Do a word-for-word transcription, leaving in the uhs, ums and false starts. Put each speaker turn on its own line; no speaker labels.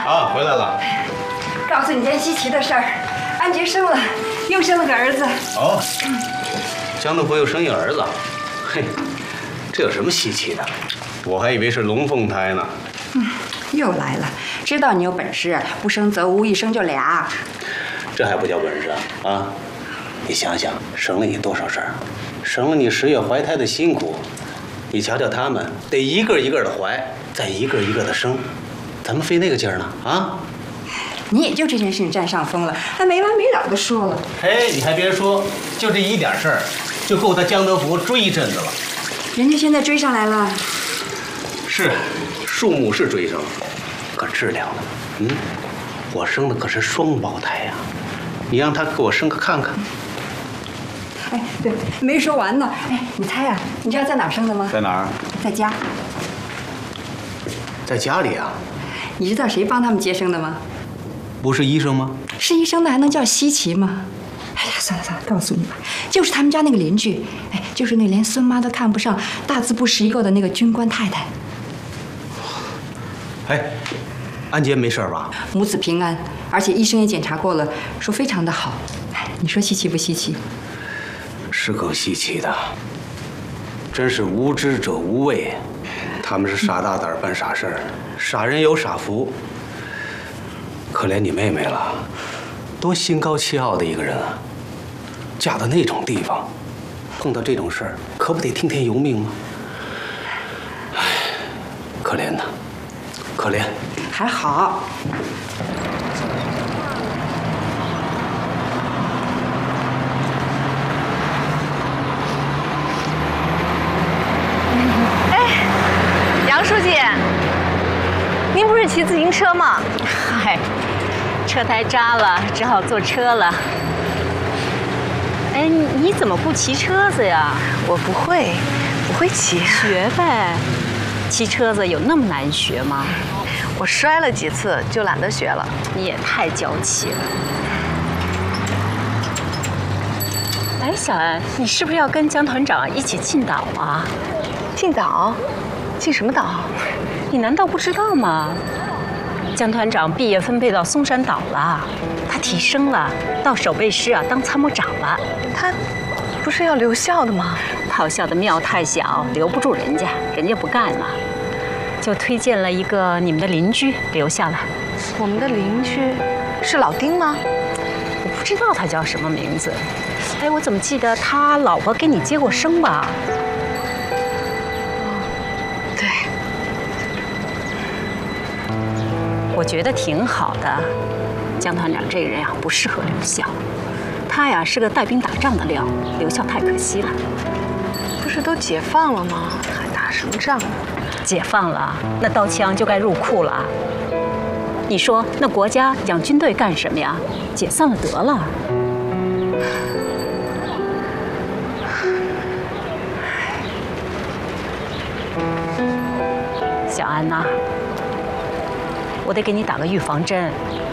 啊，回来了。
告诉你件稀奇的事儿，安杰生了，又生了个儿子。
哦，江德福又生一儿子，嘿，这有什么稀奇的？我还以为是龙凤胎呢。
嗯，又来了，知道你有本事，不生则无，一生就俩。
这还不叫本事啊？啊，你想想，生了你多少事儿，生了你十月怀胎的辛苦，你瞧瞧他们，得一个一个的怀，再一个一个的生，咱们费那个劲儿呢啊！
你也就这件事情占上风了，还没完没了的说了。
嘿，你还别说，就这一点事儿，就够他江德福追一阵子了。
人家现在追上来了。
是，数目是追上了，可质量呢？嗯，我生的可是双胞胎呀、啊，你让他给我生个看看。
哎，对，没说完呢。哎，你猜啊，你知道在哪儿生的吗？
在哪儿？
在家。
在家里啊？
你知道谁帮他们接生的吗？
不是医生吗？
是医生的还能叫稀奇吗？哎呀，算了算了，告诉你吧，就是他们家那个邻居，哎，就是那连孙妈都看不上、大字不识一个的那个军官太太。
哎，安杰没事吧？
母子平安，而且医生也检查过了，说非常的好。哎，你说稀奇不稀奇？
是够稀奇的，真是无知者无畏。他们是傻大胆办傻事儿，傻人有傻福。可怜你妹妹了，多心高气傲的一个人啊！嫁到那种地方，碰到这种事儿，可不得听天由命吗？唉，可怜呐，可怜。
还好。
杨书记，您不是骑自行车吗？
嗨，车胎扎了，只好坐车了。哎，你怎么不骑车子呀？
我不会，不会骑。
学呗，骑车子有那么难学吗？
我摔了几次，就懒得学了。
你也太娇气了。哎，小安，你是不是要跟江团长一起进岛啊？
进岛？进什么岛？
你难道不知道吗？江团长毕业分配到松山岛了，他提升了，到守备师啊当参谋长了。
他不是要留校的吗？
炮校的庙太小，留不住人家，人家不干了，就推荐了一个你们的邻居留下了。
我们的邻居是老丁吗？
我不知道他叫什么名字。哎，我怎么记得他老婆给你接过生吧？
对。
我觉得挺好的。江团长这个人呀，不适合留校。他呀是个带兵打仗的料，留校太可惜了。
不是都解放了吗？还打什么仗呢？
解放了，那刀枪就该入库了。你说那国家养军队干什么呀？解散了得了。小安呐，我得给你打个预防针。